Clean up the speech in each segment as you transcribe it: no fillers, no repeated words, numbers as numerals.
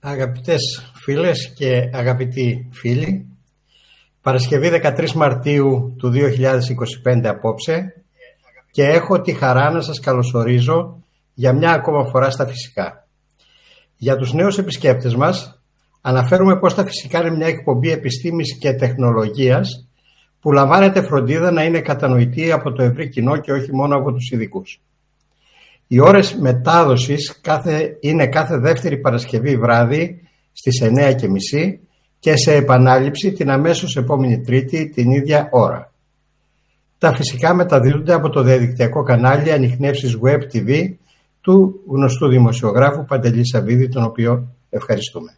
Αγαπητές φίλες και αγαπητοί φίλοι, Παρασκευή 13 Μαρτίου του 2025 απόψε και έχω τη χαρά να σας καλωσορίζω για μια ακόμα φορά στα φυσικά. Για τους νέους επισκέπτες μας αναφέρουμε πως τα φυσικά είναι μια εκπομπή επιστήμης και τεχνολογίας που λαμβάνεται φροντίδα να είναι κατανοητή από το ευρύ κοινό και όχι μόνο από τους ειδικούς. Οι ώρες μετάδοσης είναι κάθε δεύτερη Παρασκευή βράδυ στις 9:30 και σε επανάληψη την αμέσως επόμενη Τρίτη την ίδια ώρα. Τα φυσικά μεταδίδονται από το διαδικτυακό κανάλι Ανιχνεύσεις Web TV του γνωστού δημοσιογράφου Παντελή Σαββίδη, τον οποίο ευχαριστούμε.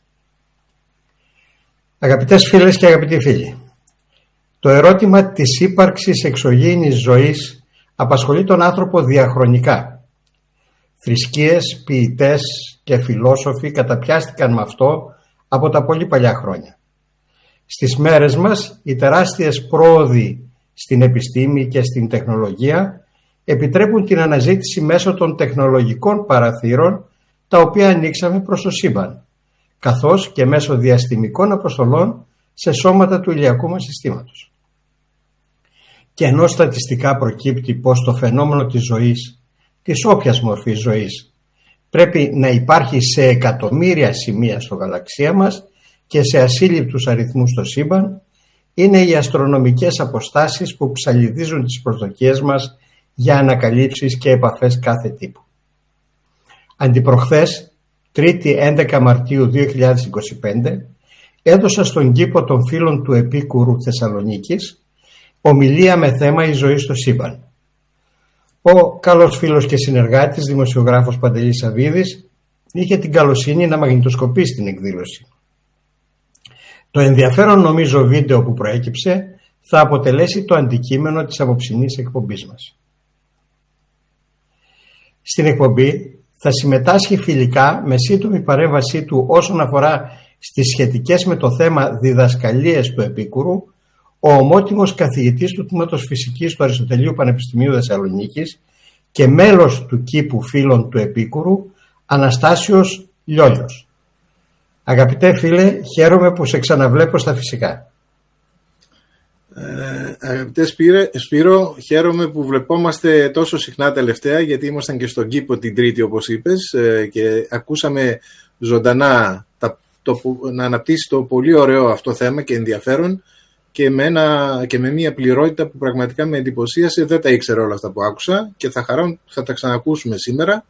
Αγαπητές φίλες και αγαπητοί φίλοι, το ερώτημα της ύπαρξης εξωγήινης ζωής απασχολεί τον άνθρωπο διαχρονικά. Θρησκείες, ποιητές και φιλόσοφοι καταπιάστηκαν με αυτό από τα πολύ παλιά χρόνια. Στις μέρες μας οι τεράστιες πρόοδοι στην επιστήμη και στην τεχνολογία επιτρέπουν την αναζήτηση μέσω των τεχνολογικών παραθύρων τα οποία ανοίξαμε προς το σύμπαν, καθώς και μέσω διαστημικών αποστολών σε σώματα του ηλιακού μας συστήματος. Και ενώ στατιστικά προκύπτει πως το φαινόμενο της ζωής, της όποιας μορφής ζωής, πρέπει να υπάρχει σε εκατομμύρια σημεία στο γαλαξία μας και σε ασύλληπτους αριθμούς στο σύμπαν, είναι οι αστρονομικές αποστάσεις που ψαλιδίζουν τις προσδοκίες μας για ανακαλύψεις και επαφές κάθε τύπου. Αντιπροχθές, 3η 11 Μαρτίου 2025, έδωσα στον κήπο των φίλων του Επίκουρου Θεσσαλονίκης ομιλία με θέμα «Η ζωή στο σύμπαν». Ο καλός φίλος και συνεργάτης δημοσιογράφος Παντελής Σαββίδης είχε την καλοσύνη να μαγνητοσκοπήσει την εκδήλωση. Το ενδιαφέρον νομίζω βίντεο που προέκυψε θα αποτελέσει το αντικείμενο της απόψινής εκπομπής μας. Στην εκπομπή θα συμμετάσχει φιλικά με σύντομη παρέμβασή του όσον αφορά στις σχετικές με το θέμα διδασκαλίες του Επίκουρου ο ομότιμος καθηγητής του Τμήματος Φυσικής του Αριστοτελείου Πανεπιστημίου Θεσσαλονίκης και μέλος του κήπου φίλων του Επίκουρου, Αναστάσιος Λιόλιος. Αγαπητέ φίλε, χαίρομαι που σε ξαναβλέπω στα φυσικά. Αγαπητέ Σπύρο, χαίρομαι που βλεπόμαστε τόσο συχνά τελευταία, γιατί ήμασταν και στον κήπο την Τρίτη όπως είπες και ακούσαμε ζωντανά να αναπτύσσει το πολύ ωραίο αυτό θέμα και ενδιαφέρον και με μια πληρότητα που πραγματικά με εντυπωσίασε. Δεν τα ήξερα όλα αυτά που άκουσα και θα τα ξανακούσουμε σήμερα.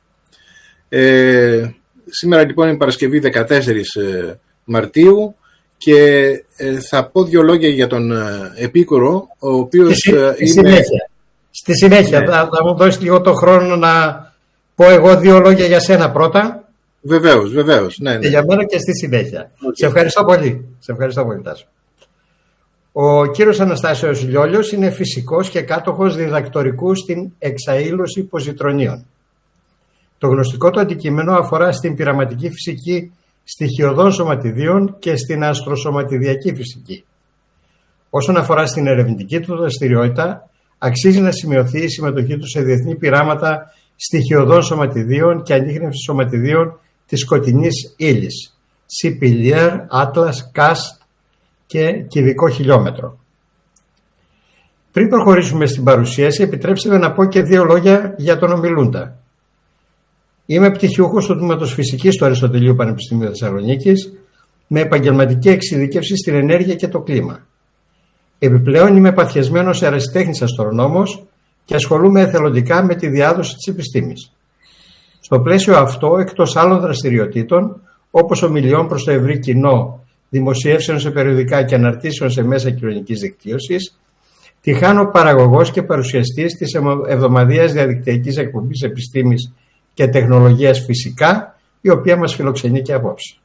Σήμερα λοιπόν είναι Παρασκευή 14 Μαρτίου και θα πω δύο λόγια για τον Επίκουρο, ο οποίος Στη συνέχεια ναι. Θα μου δώσεις λίγο το χρόνο να πω εγώ δύο λόγια για σένα πρώτα. Βεβαίως. Ναι. Και για μένα και στη συνέχεια. Okay. Σε ευχαριστώ πολύ Τάσο. Ο κύριος Αναστάσιος Λιόλιος είναι φυσικός και κάτοχος διδακτορικού στην εξαήλωση ποζιτρονίων. Το γνωστικό του αντικείμενο αφορά στην πειραματική φυσική στοιχειωδών σωματιδίων και στην αστροσωματιδιακή φυσική. Όσον αφορά στην ερευνητική του δραστηριότητα, αξίζει να σημειωθεί η συμμετοχή του σε διεθνή πειράματα στοιχειωδών σωματιδίων και ανίχνευσης σωματιδίων της σκοτεινής ύλης, CPLR, Atlas, CAST και κυβικό χιλιόμετρο. Πριν προχωρήσουμε στην παρουσίαση, επιτρέψτε να πω και δύο λόγια για τον ομιλούντα. Είμαι πτυχιούχος του Τμήματος Φυσικής του Αριστοτελείου Πανεπιστημίου Θεσσαλονίκης με επαγγελματική εξειδίκευση στην ενέργεια και το κλίμα. Επιπλέον είμαι παθιασμένος ερασιτέχνης αστρονόμος και ασχολούμαι εθελοντικά με τη διάδοση της επιστήμης. Στο πλαίσιο αυτό, εκτός άλλων δραστηριοτήτων, όπως ομιλιών προς το ευρύ κοινό, δημοσιεύσεων σε περιοδικά και αναρτήσεων σε μέσα κοινωνικής δικτύωσης, τυχάνω παραγωγός και παρουσιαστής της εβδομαδιαίας διαδικτυακής εκπομπής επιστήμης και τεχνολογίας φυσικά, η οποία μας φιλοξενεί και απόψε.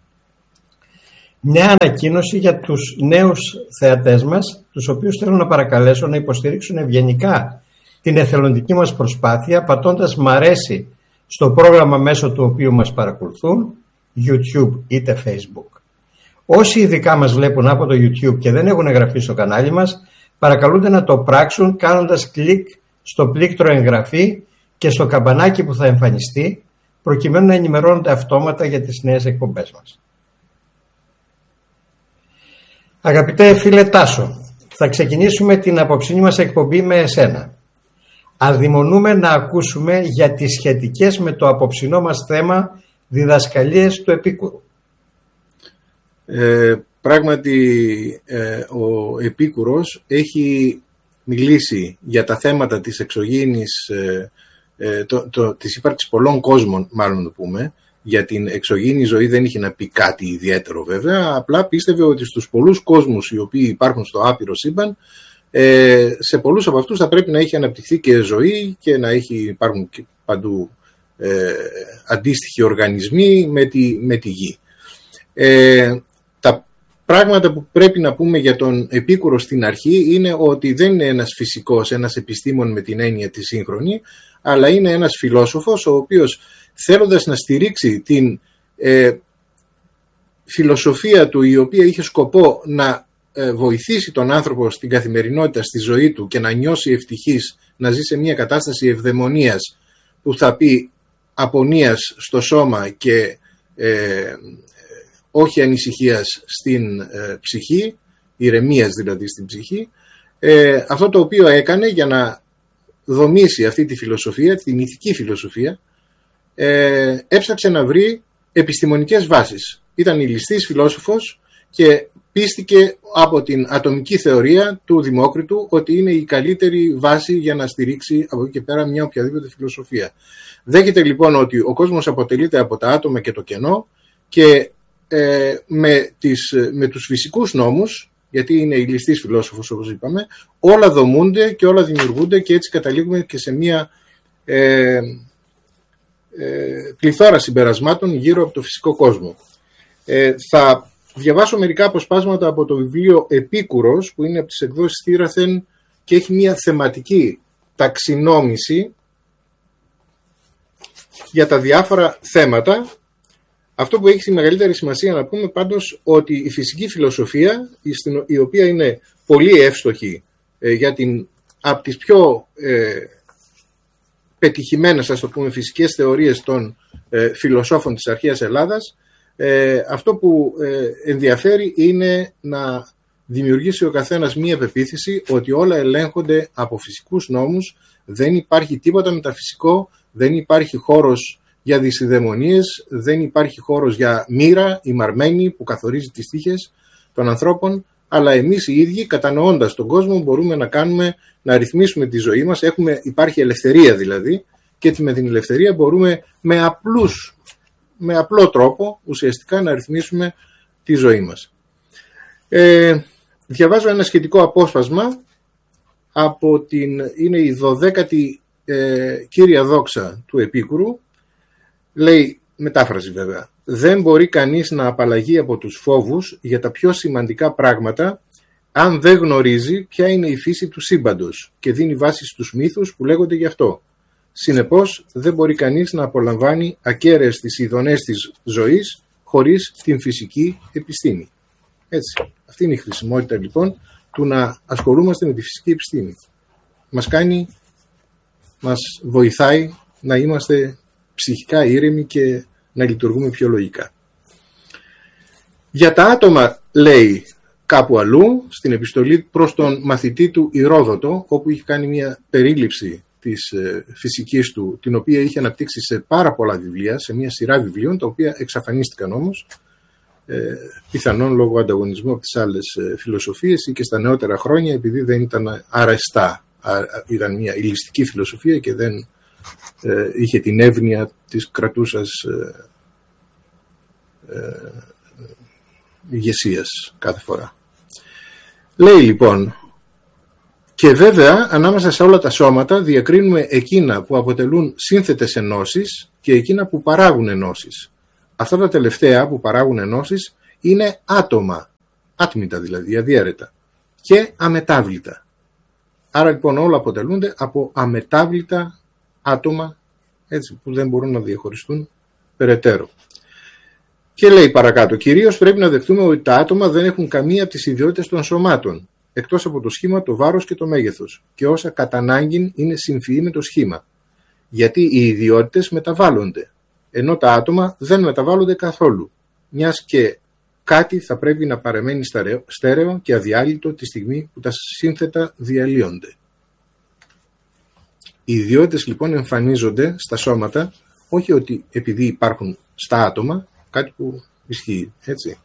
Μια ανακοίνωση για τους νέους θεατές μας, τους οποίους θέλω να παρακαλέσω να υποστηρίξουν ευγενικά την εθελοντική μας προσπάθεια, πατώντας «Μ' αρέσει» στο πρόγραμμα μέσω του οποίου μας παρακολουθούν, YouTube είτε Facebook. Όσοι ειδικά μας βλέπουν από το YouTube και δεν έχουν εγγραφεί στο κανάλι μας, παρακαλούνται να το πράξουν κάνοντας κλικ στο πλήκτρο εγγραφή και στο καμπανάκι που θα εμφανιστεί, προκειμένου να ενημερώνονται αυτόματα για τις νέες εκπομπές μας. Αγαπητέ φίλε Τάσο, θα ξεκινήσουμε την απόψινή μας εκπομπή με εσένα. Αδειμονούμε να ακούσουμε για τις σχετικές με το απόψινό μας θέμα διδασκαλίες του Επίκουρου. Πράγματι, ο Επίκουρος έχει μιλήσει για τα θέματα της εξωγήινης, της ύπαρξης πολλών κόσμων, μάλλον το πούμε. Για την εξωγήινη ζωή δεν είχε να πει κάτι ιδιαίτερο βέβαια, απλά πίστευε ότι στους πολλούς κόσμους οι οποίοι υπάρχουν στο άπειρο σύμπαν, σε πολλούς από αυτούς θα πρέπει να έχει αναπτυχθεί και ζωή και να υπάρχουν παντού αντίστοιχοι οργανισμοί με τη γη. Τα πράγματα που πρέπει να πούμε για τον Επίκουρο στην αρχή είναι ότι δεν είναι ένας φυσικός, ένας επιστήμον με την έννοια τη σύγχρονη, αλλά είναι ένας φιλόσοφος ο οποίος, θέλοντας να στηρίξει την φιλοσοφία του, η οποία είχε σκοπό να βοηθήσει τον άνθρωπο στην καθημερινότητα, στη ζωή του και να νιώσει ευτυχής, να ζει σε μια κατάσταση ευδαιμονίας που θα πει απονίας στο σώμα και όχι ανησυχίας στην ψυχή, ηρεμίας δηλαδή στην ψυχή, αυτό το οποίο έκανε για να δομήσει αυτή τη φιλοσοφία, την ηθική φιλοσοφία, έψαξε να βρει επιστημονικές βάσεις. Ήταν ηλιστής φιλόσοφος και πίστηκε από την ατομική θεωρία του Δημόκριτου ότι είναι η καλύτερη βάση για να στηρίξει από εκεί και πέρα μια οποιαδήποτε φιλοσοφία. Δέχεται λοιπόν ότι ο κόσμος αποτελείται από τα άτομα και το κενό και με τους φυσικούς νόμους, γιατί είναι ηλιστής φιλόσοφος όπως είπαμε, όλα δομούνται και όλα δημιουργούνται και έτσι καταλήγουμε και σε μια πληθώρα συμπερασμάτων γύρω από το φυσικό κόσμο. Θα διαβάσω μερικά αποσπάσματα από το βιβλίο Επίκουρος, που είναι από τις εκδόσεις Θήραθεν και έχει μια θεματική ταξινόμηση για τα διάφορα θέματα. Αυτό που έχει τη μεγαλύτερη σημασία να πούμε πάντως ότι η φυσική φιλοσοφία, η οποία είναι πολύ εύστοχη για από τις πιο πετυχημένες, ας το πούμε, φυσικές θεωρίες των φιλοσόφων της αρχαίας Ελλάδας, αυτό που ενδιαφέρει είναι να δημιουργήσει ο καθένας μία πεποίθηση ότι όλα ελέγχονται από φυσικούς νόμους, δεν υπάρχει τίποτα μεταφυσικό, δεν υπάρχει χώρος για δυσιδαιμονίες, δεν υπάρχει χώρος για μοίρα, η μαρμένη που καθορίζει τις τύχες των ανθρώπων, αλλά εμείς οι ίδιοι, κατανοώντας τον κόσμο, μπορούμε να ρυθμίσουμε τη ζωή μας. Υπάρχει ελευθερία δηλαδή, και με την ελευθερία μπορούμε με απλό τρόπο ουσιαστικά να ρυθμίσουμε τη ζωή μας. Διαβάζω ένα σχετικό απόσπασμα είναι η 12η κύρια δόξα του Επίκουρου. Λέει, μετάφραση βέβαια, δεν μπορεί κανείς να απαλλαγεί από τους φόβους για τα πιο σημαντικά πράγματα αν δεν γνωρίζει ποια είναι η φύση του σύμπαντος και δίνει βάση στους μύθους που λέγονται γι' αυτό. Συνεπώς, δεν μπορεί κανείς να απολαμβάνει ακέραιες τις ειδονές της ζωής χωρίς την φυσική επιστήμη. Έτσι. Αυτή είναι η χρησιμότητα λοιπόν του να ασχολούμαστε με τη φυσική επιστήμη. Μας βοηθάει να είμαστε ψυχικά ήρεμοι και να λειτουργούμε πιο λογικά. Για τα άτομα, λέει κάπου αλλού, στην επιστολή προς τον μαθητή του Ηρόδοτο, όπου είχε κάνει μια περίληψη της φυσικής του, την οποία είχε αναπτύξει σε πάρα πολλά βιβλία, σε μια σειρά βιβλίων, τα οποία εξαφανίστηκαν όμως, πιθανόν λόγω ανταγωνισμού από τις άλλες φιλοσοφίες ή και στα νεότερα χρόνια, επειδή δεν ήταν αρεστά. Ήταν μια ηλιστική φιλοσοφία και δεν είχε την εύνοια της κρατούσας ηγεσίας κάθε φορά. Λέει λοιπόν, και βέβαια ανάμεσα σε όλα τα σώματα διακρίνουμε εκείνα που αποτελούν σύνθετες ενώσεις και εκείνα που παράγουν ενώσεις. Αυτά τα τελευταία που παράγουν ενώσεις είναι άτομα, άτμητα δηλαδή, αδιέρετα και αμετάβλητα. Άρα λοιπόν όλα αποτελούνται από αμετάβλητα άτομα, έτσι, που δεν μπορούν να διαχωριστούν περαιτέρω. Και λέει παρακάτω, κυρίως πρέπει να δεχτούμε ότι τα άτομα δεν έχουν καμία από τις ιδιότητες των σωμάτων, εκτός από το σχήμα, το βάρος και το μέγεθος, και όσα κατά ανάγκην είναι συμφυή με το σχήμα. Γιατί οι ιδιότητες μεταβάλλονται, ενώ τα άτομα δεν μεταβάλλονται καθόλου, μιας και κάτι θα πρέπει να παραμένει στέρεο και αδιάλειτο τη στιγμή που τα σύνθετα διαλύονται. Οι ιδιότητες λοιπόν εμφανίζονται στα σώματα, όχι ότι επειδή υπάρχουν στα άτομα, κάτι που ισχύει, έτσι.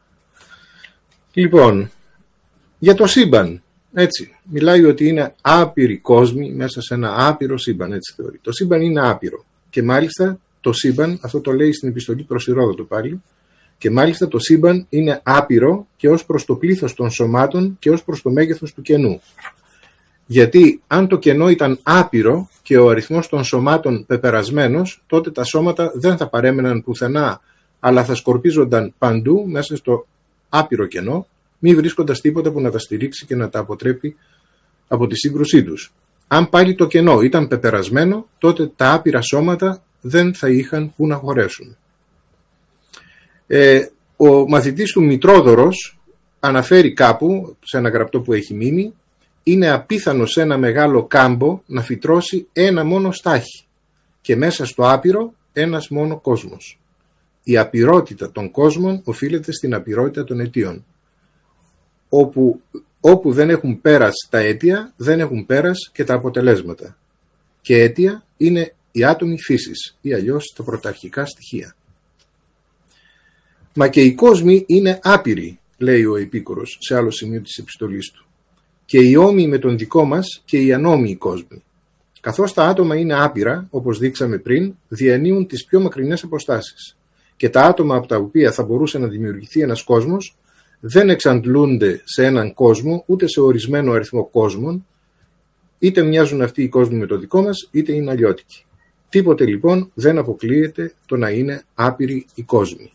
Λοιπόν, για το σύμπαν, έτσι, μιλάει ότι είναι άπειροι κόσμοι μέσα σε ένα άπειρο σύμπαν, έτσι θεωρεί. Το σύμπαν είναι άπειρο και μάλιστα το σύμπαν, αυτό το λέει στην επιστολή προς Ηρόδοτο πάλι, και μάλιστα το σύμπαν είναι άπειρο και ως προς το πλήθος των σωμάτων και ως προς το μέγεθος του κενού. Γιατί αν το κενό ήταν άπειρο και ο αριθμός των σωμάτων πεπερασμένος, τότε τα σώματα δεν θα παρέμεναν πουθενά, αλλά θα σκορπίζονταν παντού μέσα στο άπειρο κενό, μη βρίσκοντας τίποτα που να τα στηρίξει και να τα αποτρέπει από τη σύγκρουσή τους. Αν πάλι το κενό ήταν πεπερασμένο, τότε τα άπειρα σώματα δεν θα είχαν που να χωρέσουν. Ο μαθητής του Μητρόδωρος αναφέρει κάπου, σε ένα γραπτό που έχει μείνει, είναι απίθανο σε ένα μεγάλο κάμπο να φυτρώσει ένα μόνο στάχι και μέσα στο άπειρο ένας μόνο κόσμος. Η απειρότητα των κόσμων οφείλεται στην απειρότητα των αιτίων. Όπου δεν έχουν πέρας τα αίτια, δεν έχουν πέρας και τα αποτελέσματα. Και αίτια είναι η άτομη φύσης ή αλλιώς τα πρωταρχικά στοιχεία. Μα και οι κόσμοι είναι άπειροι, λέει ο Επίκουρος σε άλλο σημείο της επιστολής του. Και οι όμοιοι με τον δικό μας και οι ανόμοιοι κόσμοι. Καθώς τα άτομα είναι άπειρα, όπως δείξαμε πριν, διανύουν τις πιο μακρινές αποστάσεις. Και τα άτομα από τα οποία θα μπορούσε να δημιουργηθεί ένας κόσμος δεν εξαντλούνται σε έναν κόσμο, ούτε σε ορισμένο αριθμό κόσμων, είτε μοιάζουν αυτοί οι κόσμοι με το δικό μας, είτε είναι αλλιώτικοι. Τίποτε λοιπόν δεν αποκλείεται το να είναι άπειροι οι κόσμοι.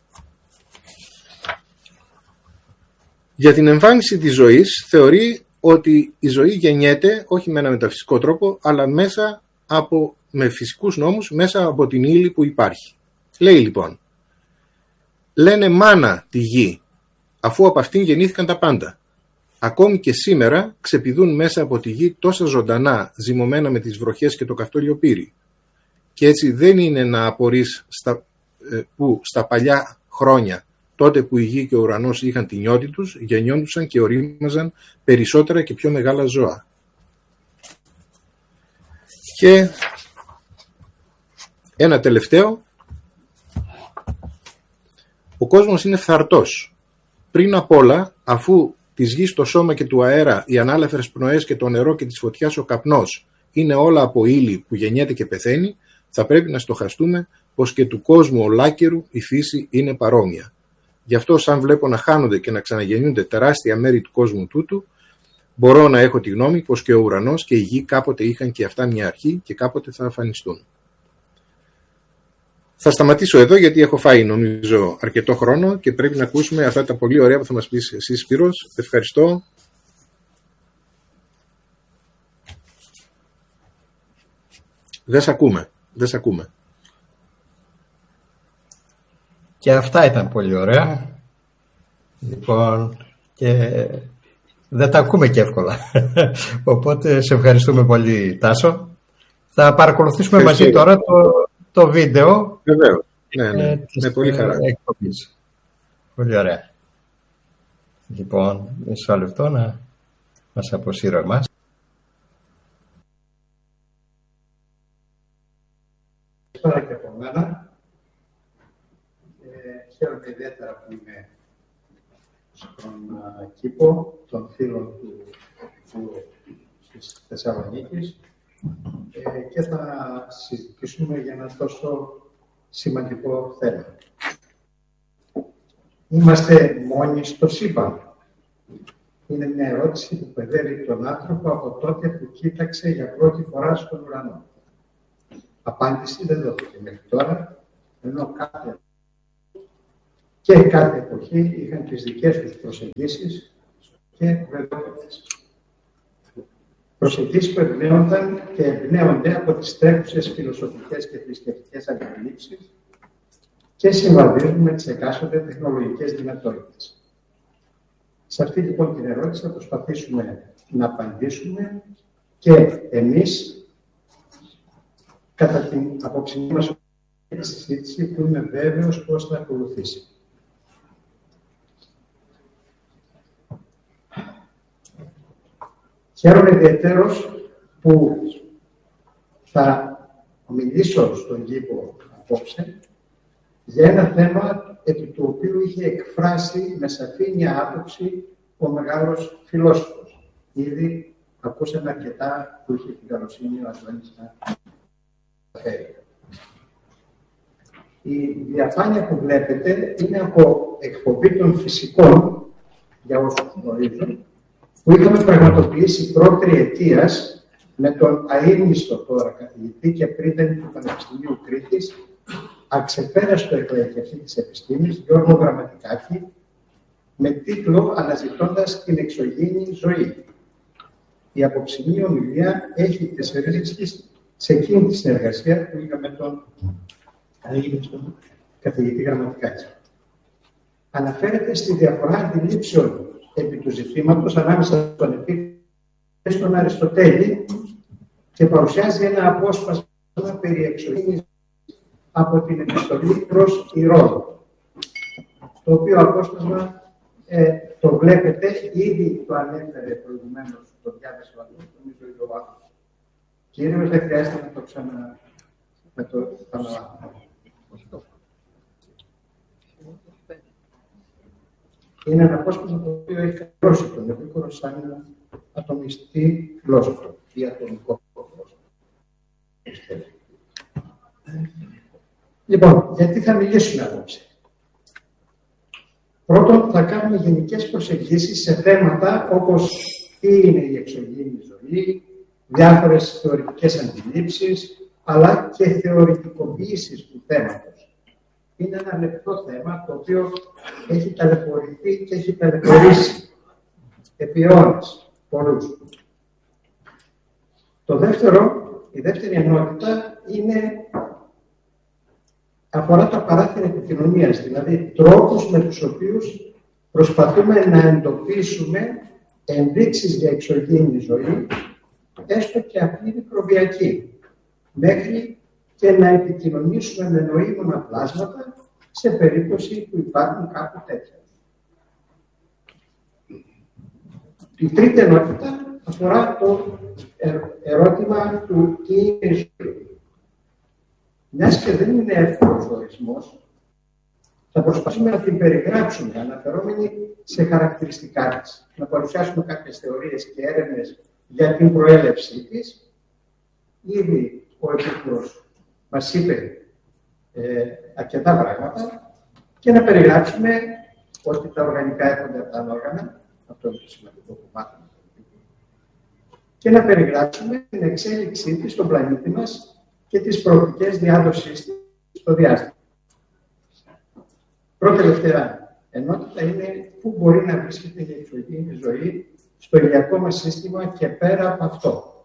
Για την εμφάνιση της ζωής θεωρεί ότι η ζωή γεννιέται όχι με ένα μεταφυσικό τρόπο, αλλά με φυσικούς νόμους, μέσα από την ύλη που υπάρχει. Λέει λοιπόν, λένε μάνα τη γη, αφού από αυτήν γεννήθηκαν τα πάντα. Ακόμη και σήμερα ξεπηδούν μέσα από τη γη τόσα ζωντανά, ζυμωμένα με τις βροχές και το καυτό λιοπύρι. Και έτσι δεν είναι να απορείς που στα παλιά χρόνια, τότε που η γη και ο ουρανός είχαν τη νιώτη τους, γεννιόντουσαν και ορίμαζαν περισσότερα και πιο μεγάλα ζώα. Και ένα τελευταίο, ο κόσμος είναι φθαρτός. Πριν απ' όλα, αφού της γης το σώμα και του αέρα, οι ανάλαφρες πνοές και το νερό και της φωτιάς ο καπνός είναι όλα από ύλη που γεννιέται και πεθαίνει, θα πρέπει να στοχαστούμε πως και του κόσμου ολάκερου η φύση είναι παρόμοια. Γι' αυτό σαν βλέπω να χάνονται και να ξαναγεννιούνται τεράστια μέρη του κόσμου τούτου, μπορώ να έχω τη γνώμη πως και ο ουρανός και η γη κάποτε είχαν και αυτά μια αρχή και κάποτε θα αφανιστούν. Θα σταματήσω εδώ γιατί έχω φάει νομίζω αρκετό χρόνο και πρέπει να ακούσουμε αυτά τα πολύ ωραία που θα μας πεις εσύ Σπύρος. Ευχαριστώ. Δεν σ' ακούμε. Και αυτά ήταν πολύ ωραία. Λοιπόν, και δεν τα ακούμε και εύκολα. Οπότε σε ευχαριστούμε πολύ, Τάσο. Θα παρακολουθήσουμε μαζί τώρα το βίντεο. Βεβαίως. Ναι, πολύ χαρά. Εκπομπής. Πολύ ωραία. Λοιπόν, μισό λεπτό να μας αποσύρω εμάς. Τώρα και από μένα. Χαίρομαι ιδιαίτερα που είμαι στον κήπο των φίλων του της Θεσσαλονίκης και θα συζητήσουμε για ένα τόσο σημαντικό θέμα. Είμαστε μόνοι στο σύμπαν. Είναι μια ερώτηση που παιδεύει τον άνθρωπο από τότε που κοίταξε για πρώτη φορά στον ουρανό. Απάντηση δεν δόθηκε μέχρι τώρα, ενώ κάθε εποχή είχαν τις δικές τους προσεγγίσεις και βεβαιότητες. Προσεγγίσεις που εμπνέονταν και εμπνέονται από τις τρέχουσες φιλοσοφικές και θρησκευτικές αντιλήψεις και συμβαδίζουν με τις εκάστοτε τεχνολογικές δυνατότητες. Σε αυτή λοιπόν την ερώτηση θα προσπαθήσουμε να απαντήσουμε και εμείς κατά την απόψηνή μας συζήτηση που είμαι βέβαιος πώς θα ακολουθήσει. Χαίρομαι ιδιαιτέρως που θα μιλήσω στον κήπο απόψε για ένα θέμα επί του οποίου είχε εκφράσει με σαφήνεια άποψη ο μεγάλος φιλόσοφος. Ήδη ακούσαμε αρκετά που είχε την καλοσύνη ο Αντώνης να φέρει. Η διαφάνεια που βλέπετε είναι από εκπομπή των φυσικών, για όσους γνωρίζουν, που είχαμε πραγματοποιήσει πρώτη ετίας με τον αείμνηστο τώρα καθηγητή και πρίτανη του Πανεπιστημίου Κρήτης, αξεπέραστο εκλαϊκευτή της επιστήμης, Γιώργο Γραμματικάκη, με τίτλο «Αναζητώντας την εξωγήινη ζωή». Η απόψινή ομιλία έχει τις ρίζες σε εκείνη τη συνεργασία που είχαμε τον αείμνηστο καθηγητή Γραμματικάκη. Αναφέρεται στη διαφορά αντιλήψεων επί του ζητήματος ανάμεσα στον Επίκουρο και στον Αριστοτέλη και παρουσιάζει ένα απόσπασμα περί εξωγήινης από την επιστολή προς τη Ρόδο. Το οποίο απόσπασμα το βλέπετε, ήδη το ανέφερε προηγουμένως το διάβασε ο Αντώνης, νομίζω είναι το βάθος. Κύριος, δεν χρειάζεται να το επαναλάβω. Είναι ένα απόσπασμα το οποίο έχει καθιερώσει τον Επίκουρο σαν ένα ατομιστή φιλόσοφο ή ατομικό φιλόσοφο. Λοιπόν, γιατί θα μιλήσουμε απόψε. Πρώτον, θα κάνουμε γενικές προσεγγίσεις σε θέματα όπως τι είναι η εξωγήινη ζωή, διάφορες θεωρητικές αντιλήψεις, αλλά και θεωρητικοποίησεις του θέματος. Είναι ένα λεπτό θέμα το οποίο έχει ταλαιπωρηθεί και έχει ταλαιπωρήσει επί αιώνες πολλούς. Η δεύτερη ενότητα αφορά τα παράθυρα επικοινωνίας, δηλαδή τρόπους με τους οποίους προσπαθούμε να εντοπίσουμε ενδείξεις για εξωγήινη ζωή, έστω και αυτή μικροβιακή, μέχρι και να επικοινωνήσουμε με νοήμωνα πλάσματα σε περίπτωση που υπάρχουν κάπου τέτοια. Η τρίτη ενότητα αφορά το ερώτημα του τι είναι η ζωή. Μιας και δεν είναι εύκολος ο ορισμός, θα προσπαθήσουμε να την περιγράψουμε αναφερόμενοι σε χαρακτηριστικά της. Να παρουσιάσουμε κάποιες θεωρίες και έρευνες για την προέλευσή της. Ήδη ο Επίκουρος μας είπε αρκετά πράγματα και να περιγράψουμε ότι τα οργανικά έρχονται από τα ανόργανα, αυτό είναι το σημαντικό που μάθαμε. Και να περιγράψουμε την εξέλιξή της στον πλανήτη μας και τις προοπτικές διάδοσης της στο διάστημα. Πρώτη τελευταία ενότητα είναι πού μπορεί να βρίσκεται η εξωγήινη ζωή στο ηλιακό μας σύστημα και πέρα από αυτό.